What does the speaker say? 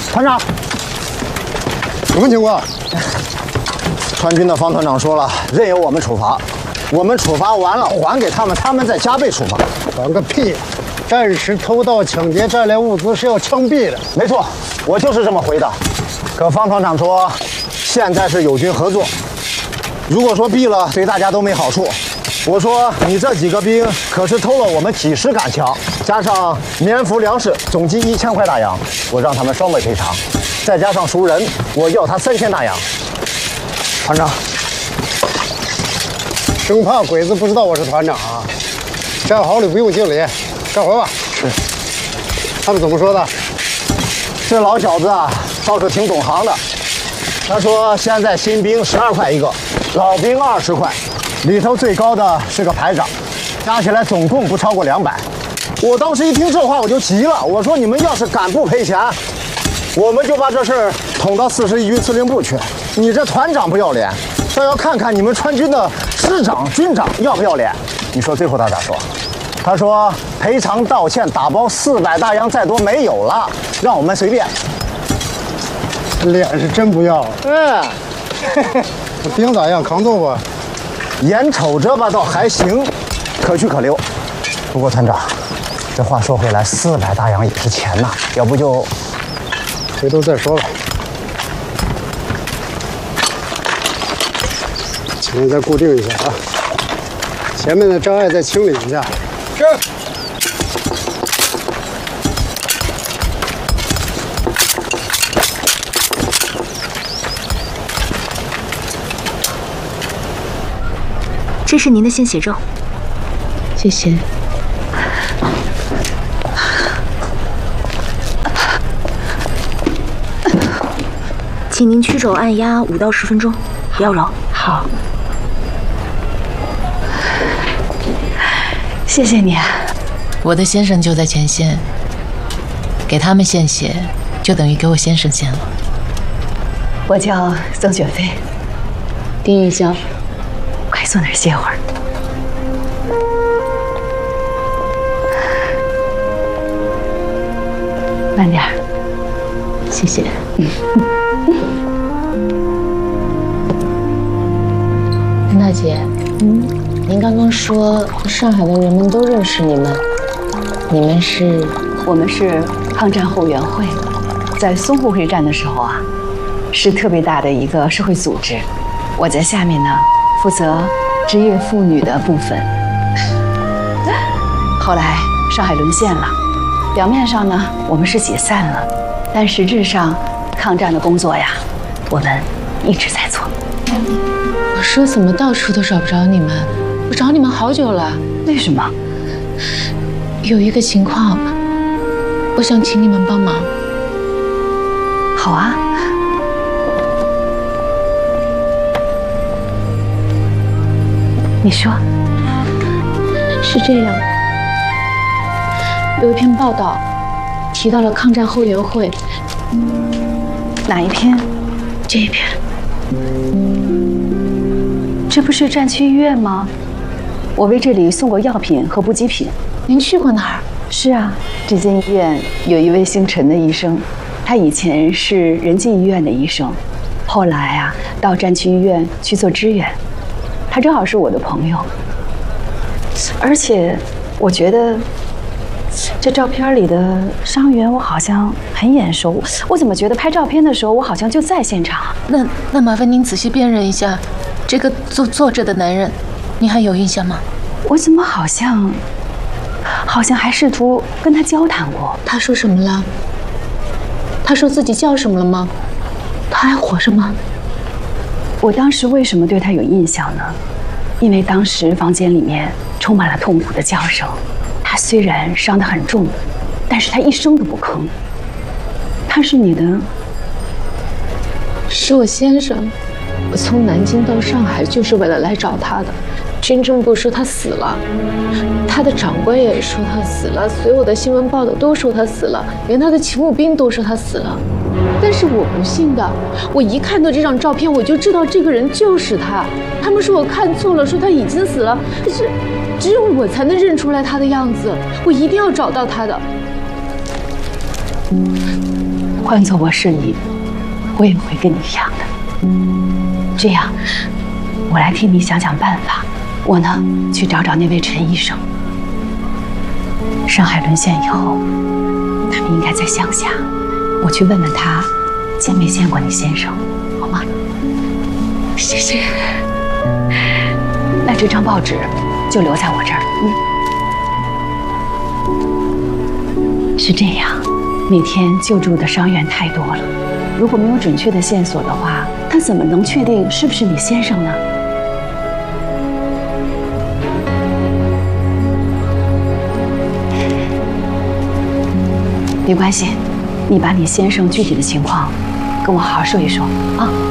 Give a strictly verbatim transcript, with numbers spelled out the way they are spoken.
团长， 什么情况？ 川军的方团长说了，任由我们处罚，我们处罚完了还给他们，他们再加倍处罚。 还个屁！战时偷盗抢劫战略物资是要枪毙的。 没错，我就是这么回的。可方团长说，现在是友军合作，如果说毙了，对大家都没好处。我说你这几个兵可是偷了我们几十杆枪，加上棉服粮食，总计一千块大洋，我让他们双倍赔偿，再加上赎人，我要他三千大洋。团长， 生怕鬼子不知道我是团长啊！站好里不用敬礼，干活吧。 是。 他们怎么说的？ 这老小子啊，倒是挺懂行的。他说现在新兵十二块一个，老兵二十块。里头最高的是个排长，加起来总共不超过两百。我当时一听这话我就急了，我说你们要是敢不赔钱，我们就把这事儿捅到四十一军司令部去。你这团长不要脸，倒要看看你们川军的师长、军长要不要脸。你说最后他咋说？他说赔偿道歉打包四百大洋，再多没有了，让我们随便。 脸是真不要。嗯，兵咋样？扛揍不？ 眼瞅着吧，倒还行，可取可留。不过团长，这话说回来，四百大洋也是钱呐，要不就回头再说吧。前面再固定一下啊，前面的障碍再清理一下。是。 这是您的献血咒， 谢谢。 请您曲肘按压五到十分钟，不要揉。 好。谢谢你啊。 我的先生就在前线，给他们献血，就等于给我先生献了。 我叫曾雪飞，丁玉香。快坐那儿歇会儿。慢点儿，谢谢。嗯。陈大姐，嗯，您刚刚说上海的人们都认识你们，你们是？ 我们是抗战后援会，在淞沪会战的时候啊，是特别大的一个社会组织。我在下面呢。负责职业妇女的部分。后来上海沦陷了，表面上呢我们是解散了，但实质上抗战的工作呀，我们一直在做。 我说怎么到处都找不着你们？我找你们好久了。 为什么？ 有一个情况，我想请你们帮忙。 好啊。你说， 是这样，有一篇报道提到了抗战后援会。 哪一篇？ 这一篇。 这不是战区医院吗？我为这里送过药品和补给品。 您去过那儿？ 是啊，这间医院有一位姓陈的医生，他以前是仁济医院的医生，后来啊到战区医院去做支援。他正好是我的朋友，而且我觉得这照片里的伤员我好像很眼熟，我怎么觉得拍照片的时候我好像就在现场？ 那那麻烦您仔细辨认一下，这个坐坐着的男人，您还有印象吗？ 我怎么好像好像还试图跟他交谈过？ 他说什么了？他说自己叫什么了吗？他还活着吗？ 我当时为什么对他有印象呢？因为当时房间里面充满了痛苦的叫声。他虽然伤得很重，但是他一声都不吭。他是你的？ 是我先生。我从南京到上海就是为了来找他的。军政部说他死了，他的长官也说他死了，所有的新闻报道都说他死了，连他的勤务兵都说他死了。但是我不信的，我一看到这张照片，我就知道这个人就是他。他们说我看错了，说他已经死了，可是只有我才能认出来他的样子，我一定要找到他的。 换做我是你，我也会跟你一样的。这样，我来替你想想办法。我呢，去找找那位陈医生。上海沦陷以后，他们应该在乡下，我去问问他，见没见过你先生，好吗？ 谢谢。 那这张报纸就留在我这儿。嗯，是这样。那天救助的伤员太多了，如果没有准确的线索的话，他怎么能确定是不是你先生呢？没关系，你把你先生具体的情况跟我好好说一说啊。